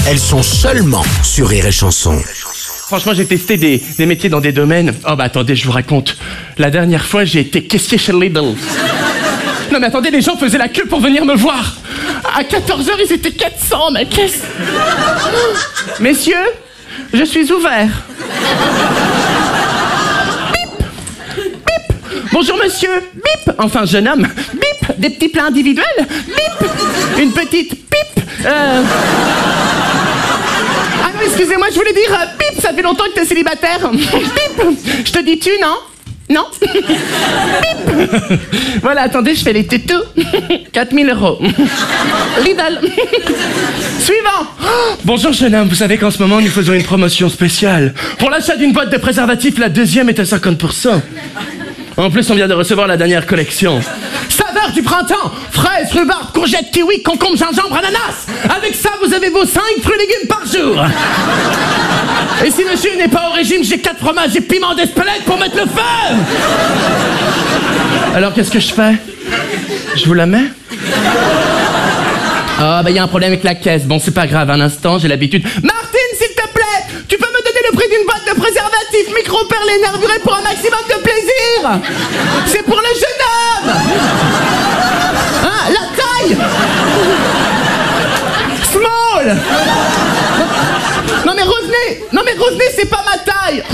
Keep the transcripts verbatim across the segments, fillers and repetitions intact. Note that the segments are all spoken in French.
elles sont seulement sur Rire et Chanson. Franchement, j'ai testé des, des métiers dans des domaines. Oh bah attendez, je vous raconte. La dernière fois, j'ai été caissier chez Lidl. Non mais attendez, les gens faisaient la queue pour venir me voir. À quatorze heures, ils étaient quatre cents, mais qu'est-ce... Messieurs, je suis ouvert. Bip. Bip. Bonjour monsieur. Bip. Enfin, jeune homme. Bip. Des petits plats individuels. Bip. Une petite pipe. Euh... Ah non, excusez-moi, je voulais dire euh, bip, ça fait longtemps que t'es célibataire. Bip. Je te dis tu, non? Non. Bip. Voilà, attendez, je fais les tétous. quatre mille euros. Lidl. Suivant. Oh, bonjour jeune homme, vous savez qu'en ce moment nous faisons une promotion spéciale. Pour l'achat d'une boîte de préservatifs, la deuxième est à cinquante pour cent. En plus, on vient de recevoir la dernière collection. Saveur du printemps, fraises, rhubarbe, courgettes, kiwi, concombre, gingembre, ananas. Avec ça, vous avez vos cinq fruits et légumes par jour. Et si monsieur n'est pas au régime, j'ai quatre fromages et piment d'Espelette pour mettre le feu. Alors, qu'est-ce que je fais? Je vous la mets? Ah, bah, il y a un problème avec la caisse. Bon, c'est pas grave, un instant, j'ai l'habitude. Martine, s'il te plaît, tu peux me donner le prix d'une boîte de préservatifs micro-perles et nervurés pour un maximum de plaisir? C'est pour le jeune homme. Hein, la taille. Small. Non mais revenez. Non mais revenez, c'est pas ma taille.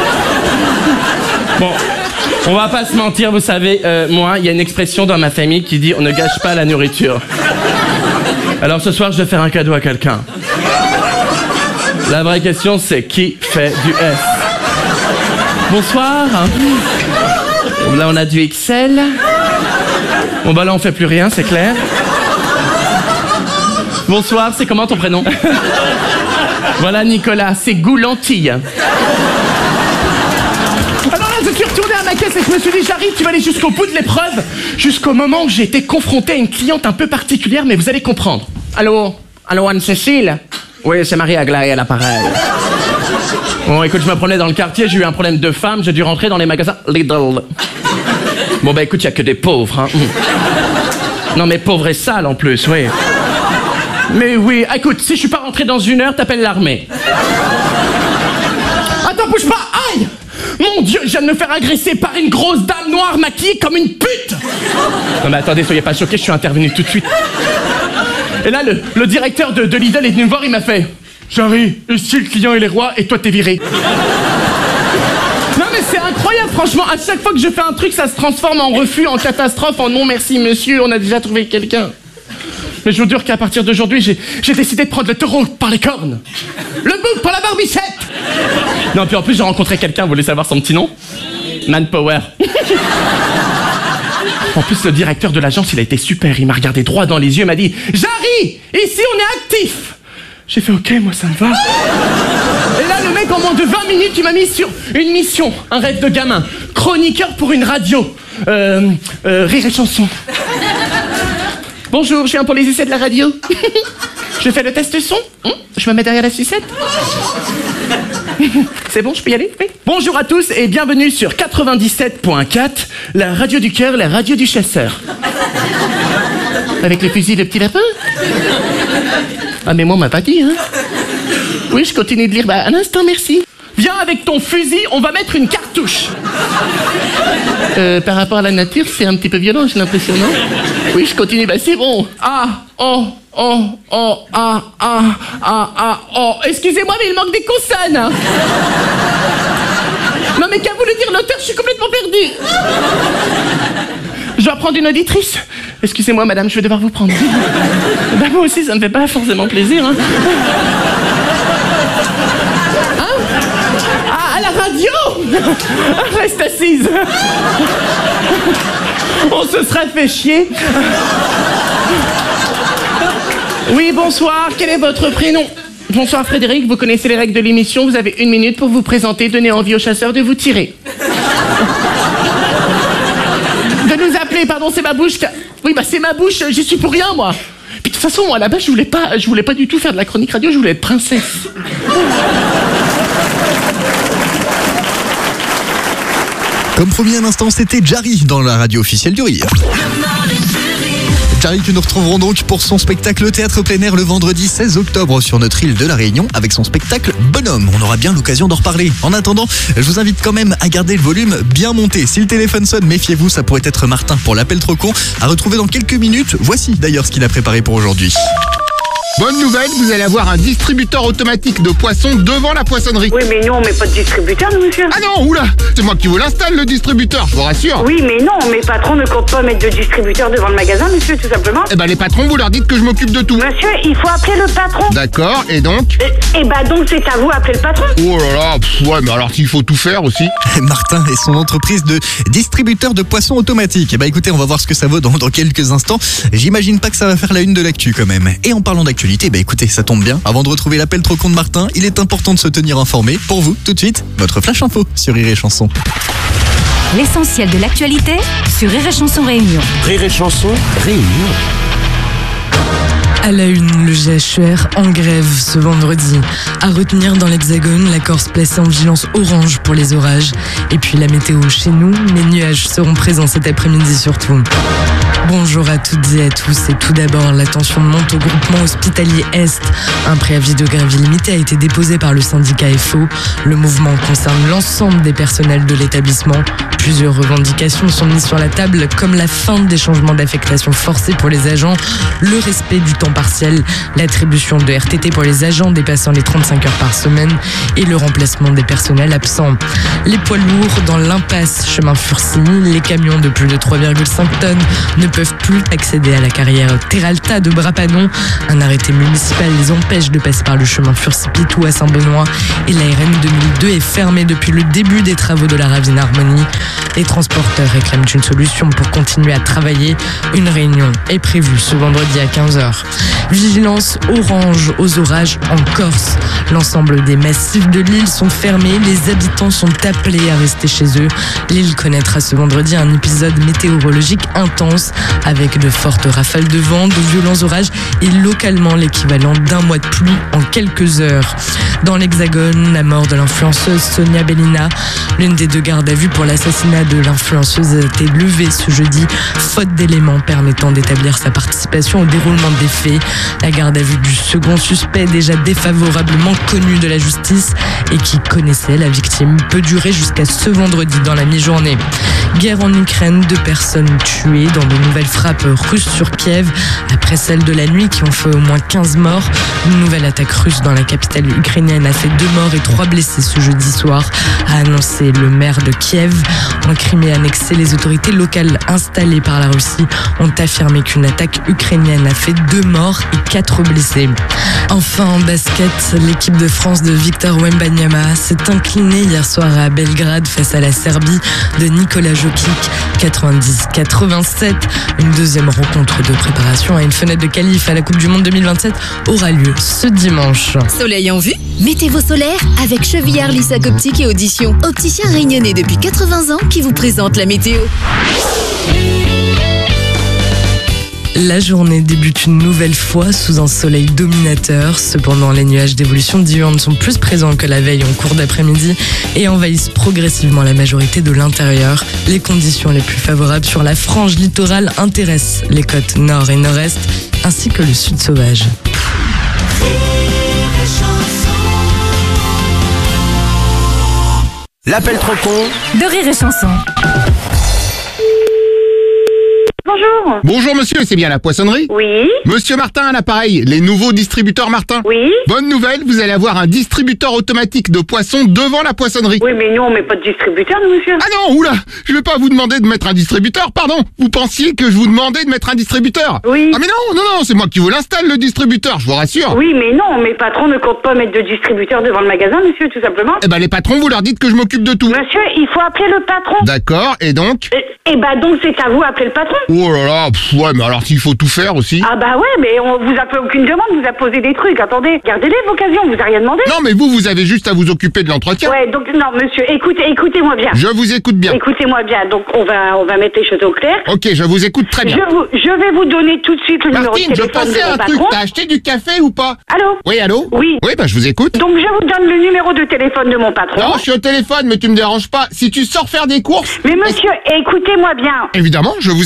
Bon, on va pas se mentir, vous savez, euh, moi, il y a une expression dans ma famille qui dit « on ne gâche pas la nourriture ». Alors ce soir, je vais faire un cadeau à quelqu'un. La vraie question, c'est qui fait du S? Bonsoir. Là, on a du X L. Bon, bah là, on fait plus rien, c'est clair. Bonsoir, c'est comment ton prénom? Voilà, Nicolas, c'est Goulantille. Alors là, je suis retourné à ma caisse et je me suis dit, j'arrive, tu vas aller jusqu'au bout de l'épreuve, jusqu'au moment où j'ai été confronté à une cliente un peu particulière, mais vous allez comprendre. Allô? Allô, Anne-Cécile? Oui, c'est Marie-Aglaé à l'appareil. Bon, écoute, je me promenais dans le quartier, j'ai eu un problème de femme, j'ai dû rentrer dans les magasins Lidl. Bon, bah écoute, il n'y a que des pauvres, hein. Non, mais pauvres et sales en plus, oui. Mais oui, écoute, si je suis pas rentré dans une heure, t'appelles l'armée. Attends, bouge pas, aïe! Mon Dieu, je viens de me faire agresser par une grosse dame noire maquillée comme une pute! Non mais attendez, soyez pas choqués, je suis intervenu tout de suite. Et là, le, le directeur de, de Lidl est venu me voir, il m'a fait « Jarry, ici le client il est roi et toi t'es viré. » Non mais c'est incroyable, franchement, à chaque fois que je fais un truc, ça se transforme en refus, en catastrophe, en non merci monsieur, on a déjà trouvé quelqu'un. Mais je vous jure qu'à partir d'aujourd'hui, j'ai, j'ai décidé de prendre le taureau par les cornes. Le bouc pour la barbichette. Non, puis en plus, j'ai rencontré quelqu'un, vous voulez savoir son petit nom? Manpower. En plus, le directeur de l'agence, il a été super. Il m'a regardé droit dans les yeux, il m'a dit « Jarry, ici, on est actif !» J'ai fait « Ok, moi, ça me va. » Et là, le mec, en moins de vingt minutes, il m'a mis sur une mission, un rêve de gamin. Chroniqueur pour une radio. Euh, euh, Rire et Chanson. Bonjour, je viens pour les essais de la radio. Je fais le test son. Je me mets derrière la sucette. C'est bon, je peux y aller? Oui. Bonjour à tous et bienvenue sur quatre-vingt-dix-sept point quatre, la radio du cœur, la radio du chasseur. Avec le fusil de petit lapin? Ah mais moi on m'a pas dit, hein. Oui, je continue de lire. Bah, un instant, merci. Viens avec ton fusil, on va mettre une cartouche. Euh, par rapport à la nature, c'est un petit peu violent, j'ai l'impression, non? Oui, je continue, bah c'est bon. Ah, oh, oh, oh, ah, ah, ah, ah, oh. Excusez-moi, mais il manque des consonnes. Non mais qu'a voulu dire l'auteur, je suis complètement perdu. Je dois prendre une auditrice. Excusez-moi, madame, je vais devoir vous prendre. Bah moi aussi, ça me fait pas forcément plaisir, hein. À la radio. Reste assise. On se serait fait chier. Oui, bonsoir, quel est votre prénom? Bonsoir Frédéric, vous connaissez les règles de l'émission, vous avez une minute pour vous présenter, donner envie aux chasseurs de vous tirer. De nous appeler, pardon, c'est ma bouche qui... Oui, bah c'est ma bouche, j'y suis pour rien, moi. Puis de toute façon, moi, là-bas, je voulais pas, je voulais pas du tout faire de la chronique radio, je voulais être princesse. Comme promis à l'instant, c'était Jarry dans la radio officielle du Rire. Charlie que nous retrouverons donc pour son spectacle au théâtre plein air le vendredi seize octobre sur notre île de la Réunion avec son spectacle Bonhomme. On aura bien l'occasion d'en reparler. En attendant, je vous invite quand même à garder le volume bien monté. Si le téléphone sonne, méfiez-vous, ça pourrait être Martin pour l'appel trop con à retrouver dans quelques minutes. Voici d'ailleurs ce qu'il a préparé pour aujourd'hui. Bonne nouvelle, vous allez avoir un distributeur automatique de poissons devant la poissonnerie. Oui, mais nous, on met pas de distributeur, nous, monsieur. Ah non, oula, c'est moi qui vous l'installe, le distributeur, je vous rassure. Oui, mais non, mes patrons ne comptent pas mettre de distributeur devant le magasin, monsieur, tout simplement. Eh ben, les patrons, vous leur dites que je m'occupe de tout. Monsieur, il faut appeler le patron. D'accord, et donc Euh, Eh bah, donc, c'est à vous, appeler le patron. Oh là là, pff, ouais, mais alors s'il faut tout faire aussi. Martin et son entreprise de distributeur de poissons automatique. Eh ben écoutez, on va voir ce que ça vaut dans, dans quelques instants. J'imagine pas que ça va faire la une de l'actu quand même. Et en parlant d'actualité, bah écoutez, ça tombe bien. Avant de retrouver l'appel trop con de Martin, il est important de se tenir informé. Pour vous, tout de suite, votre flash info sur Rire et Chanson. L'essentiel de l'actualité sur Rire et Chanson Réunion. Rire et Chanson, Réunion. À la une, le G H E R en grève ce vendredi. À retenir dans l'Hexagone, la Corse placée en vigilance orange pour les orages. Et puis la météo chez nous, les nuages seront présents cet après-midi surtout. Bonjour à toutes et à tous et tout d'abord, la tension monte au groupement hospitalier Est. Un préavis de grève illimité a été déposé par le syndicat F O. Le mouvement concerne l'ensemble des personnels de l'établissement. Plusieurs revendications sont mises sur la table comme la fin des changements d'affectation forcés pour les agents, le respect du temps partiel, l'attribution de R T T pour les agents dépassant les trente-cinq heures par semaine et le remplacement des personnels absents. Les poids lourds dans l'impasse chemin Furcy, les camions de plus de trois virgule cinq tonnes ne peuvent plus accéder à la carrière Terralta de Brapanon. Un arrêté municipal les empêche de passer par le chemin Furcy-Pitou à Saint-Benoît et la R N deux mille deux est fermée depuis le début des travaux de la Ravine Harmonie. Les transporteurs réclament une solution pour continuer à travailler. Une réunion est prévue ce vendredi à quinze heures. Vigilance orange aux orages en Corse. L'ensemble des massifs de l'île sont fermés. Les habitants sont appelés à rester chez eux. L'île connaîtra ce vendredi un épisode météorologique intense avec de fortes rafales de vent, de violents orages et localement l'équivalent d'un mois de pluie en quelques heures. Dans l'Hexagone, la mort de l'influenceuse Sonia Bellina, l'une des deux gardes à vue pour l'assassinat de l'influenceuse a été levée ce jeudi, faute d'éléments permettant d'établir sa participation au déroulement des faits. La garde à vue du second suspect, déjà défavorablement connu de la justice et qui connaissait la victime, peut durer jusqu'à ce vendredi dans la mi-journée. Guerre en Ukraine, deux personnes tuées dans de nouvelles frappes russes sur Kiev, après celles de la nuit qui ont fait au moins quinze morts. Une nouvelle attaque russe dans la capitale ukrainienne a fait deux morts et trois blessés ce jeudi soir, a annoncé le maire de Kiev. En Crimée annexée, les autorités locales installées par la Russie ont affirmé qu'une attaque ukrainienne a fait deux morts et quatre blessés. Enfin en basket, l'équipe de France de Victor Wembanyama s'est inclinée hier soir à Belgrade face à la Serbie de Nikola Jokic, quatre-vingt-dix à quatre-vingt-sept. Une deuxième rencontre de préparation à une fenêtre de qualif à la Coupe du Monde deux mille vingt-sept aura lieu ce dimanche. Soleil en vue? Mettez vos solaires avec Chevillard Lissac Optique et Audition. Opticien réunionnais depuis quatre-vingts ans qui vous présente la météo. La journée débute une nouvelle fois sous un soleil dominateur. Cependant, les nuages d'évolution diurne sont plus présents que la veille en cours d'après-midi et envahissent progressivement la majorité de l'intérieur. Les conditions les plus favorables sur la frange littorale intéressent les côtes nord et nord-est, ainsi que le sud sauvage. L'appel trop con De Rire et Chanson. Bonjour. Bonjour monsieur, c'est bien la poissonnerie? Oui. Monsieur Martin à l'appareil, les nouveaux distributeurs Martin. Oui. Bonne nouvelle, vous allez avoir un distributeur automatique de poissons devant la poissonnerie. Oui, mais nous, on met pas de distributeur, nous, monsieur. Ah non, oula, je vais pas vous demander de mettre un distributeur, pardon. Vous pensiez que je vous demandais de mettre un distributeur? Oui. Ah mais non, non, non, c'est moi qui vous l'installe le distributeur, je vous rassure. Oui, mais non, mes patrons ne comptent pas mettre de distributeur devant le magasin, monsieur, tout simplement. Eh ben les patrons, vous leur dites que je m'occupe de tout. Monsieur, il faut appeler le patron. D'accord, et donc? Euh, Eh bah, donc, c'est à vous, appeler le patron. Oh là là, pff, ouais, mais alors s'il faut tout faire aussi. Ah bah ouais, mais on vous a fait aucune demande, vous a posé des trucs. Attendez, gardez-les, l'occasion, on vous a rien demandé. Non mais vous, vous avez juste à vous occuper de l'entretien. Ouais, donc, non, monsieur, écoutez, écoutez-moi bien. Je vous écoute bien. Écoutez-moi bien, donc on va on va mettre les choses au clair. Ok, je vous écoute très bien. Je, vous, je vais vous donner tout de suite le numéro de Martine, je téléphone de pensais à mon un truc, patron. t'as acheté du café ou pas? Allô? Oui, allô? Oui. Oui, bah je vous écoute. Donc je vous donne le numéro de téléphone de mon patron. Non, je suis au téléphone, mais tu me déranges pas. Si tu sors faire des courses... Mais monsieur, écoutez-moi bien. Évidemment, je vous écoute cinq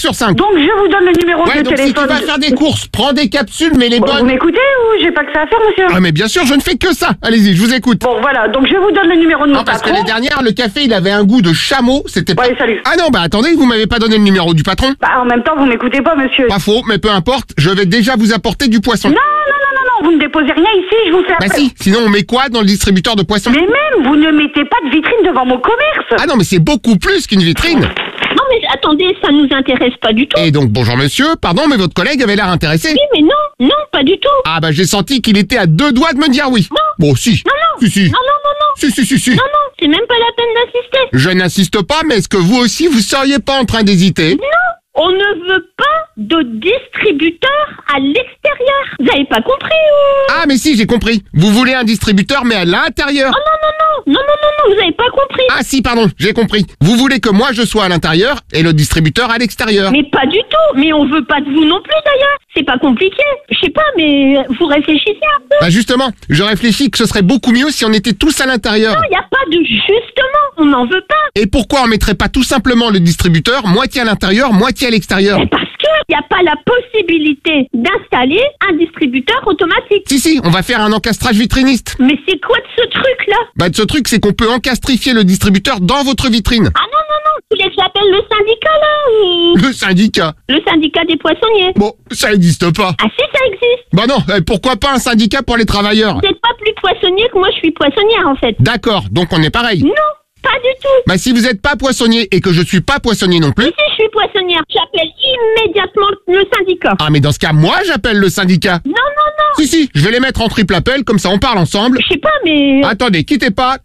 sur cinq. Donc je vous donne le numéro Ouais, de donc si tu téléphone. vas faire des courses, prends des capsules, mais les Bon, vous bonnes. m'écoutez ou j'ai pas que ça à faire, monsieur? Ah mais bien sûr, je ne fais que ça. Allez-y, je vous écoute. Bon, voilà, donc je vous donne le numéro de mon Non, parce que patron. les dernières, le café, il avait un goût de chameau, c'était pas... Ouais, salut. Ah non, bah attendez, vous m'avez pas donné le numéro du patron? Bah, en même temps, vous m'écoutez pas, monsieur. Pas faux, mais peu importe, je vais déjà vous apporter du poisson. Non, non, non, non, non, vous ne déposez rien ici, je vous fais Bah après. si, sinon on met quoi dans le distributeur de poissons? Mais même, vous ne mettez pas de vitrine devant mon commerce. Ah non, mais c'est beaucoup plus qu'une vitrine. Non mais attendez, ça nous intéresse pas du tout. Et donc, bonjour monsieur, pardon, mais votre collègue avait l'air intéressé. Oui mais non, non, pas du tout. Ah bah j'ai senti qu'il était à deux doigts de me dire oui. Non. Bon, si. Non, non. Si, si. Non, non, non, non. Si, si, si, si. Non, non, c'est même pas la peine d'insister. Je n'insiste pas, mais est-ce que vous aussi, vous seriez pas en train d'hésiter? Non, on ne veut pas de distributeur à l'extérieur. Vous avez pas compris ou... Ah mais si, j'ai compris. Vous voulez un distributeur, mais à l'intérieur. Oh non, non, non, non, non, non, non, vous avez pas compris. Ah si, pardon, j'ai compris. Vous voulez que moi je sois à l'intérieur et le distributeur à l'extérieur. Mais pas du tout, mais on veut pas de vous non plus d'ailleurs. C'est pas compliqué. Je sais pas, mais vous réfléchissez un peu. Bah justement, je réfléchis que ce serait beaucoup mieux si on était tous à l'intérieur. Non, y a pas de justement, on n'en veut pas. Et pourquoi on mettrait pas tout simplement le distributeur moitié à l'intérieur, moitié à l'extérieur? Mais parce que y a pas la possibilité d'installer un distributeur automatique. Si, si, on va faire un encastrage vitriniste. Mais c'est quoi de ce truc-là? Bah de ce truc, c'est qu'on peut encastrifier le distributeur dans votre vitrine. Ah non, non, non, vous voulez que j'appelle le syndicat là ou... Le syndicat. Le syndicat des poissonniers. Bon, ça n'existe pas. Ah si, ça existe. Bah non, eh, pourquoi pas un syndicat pour les travailleurs? Vous n'êtes pas plus poissonnier que moi je suis poissonnière en fait. D'accord, donc on est pareil. Non, pas du tout. Bah si vous n'êtes pas poissonnier et que je suis pas poissonnier non plus... Si, si, je suis poissonnière, j'appelle immédiatement le syndicat. Ah mais dans ce cas, moi j'appelle le syndicat. Non, non, non. Si, si, je vais les mettre en triple appel, comme ça on parle ensemble. Je sais pas, mais... Attendez, quittez pas.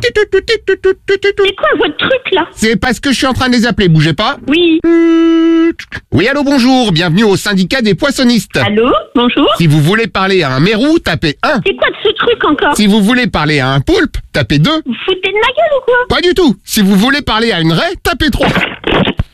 C'est quoi votre truc là? C'est parce que je suis en train de les appeler, bougez pas. Oui. Oui, allô, bonjour, bienvenue au syndicat des poissonnistes. Allô? Bonjour? Si vous voulez parler à un mérou, tapez un. C'est quoi de ce truc encore? Si vous voulez parler à un poulpe, tapez deux. Vous foutez de ma gueule ou quoi? Pas du tout. Si vous voulez parler à une raie, tapez trois.